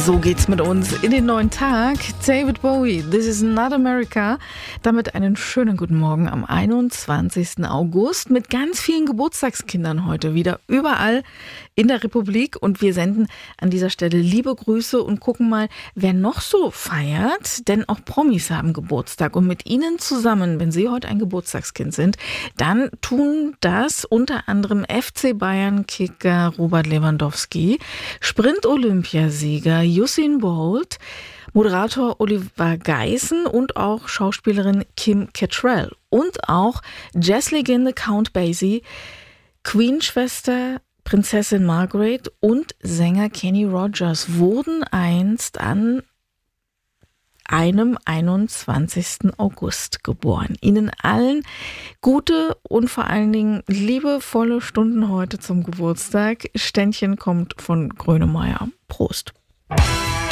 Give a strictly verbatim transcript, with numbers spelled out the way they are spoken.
So geht's mit uns in den neuen Tag. David Bowie, This is not America. Damit einen schönen guten Morgen am einundzwanzigsten August mit ganz vielen Geburtstagskindern heute wieder überall in der Republik. Und wir senden an dieser Stelle liebe Grüße und gucken mal, wer noch so feiert. Denn auch Promis haben Geburtstag. Und mit ihnen zusammen, wenn sie heute ein Geburtstagskind sind, dann tun das unter anderem F C Bayern-Kicker Robert Lewandowski, Sprint-Olympiasieger Usain Bolt, Moderator Oliver Geißen und auch Schauspielerin Kim Cattrall und auch Jazzlegende Count Basie, Queen-Schwester Prinzessin Margaret und Sänger Kenny Rogers wurden einst an einem einundzwanzigsten August geboren. Ihnen allen gute und vor allen Dingen liebevolle Stunden heute zum Geburtstag. Ständchen kommt von Grönemeyer. Prost.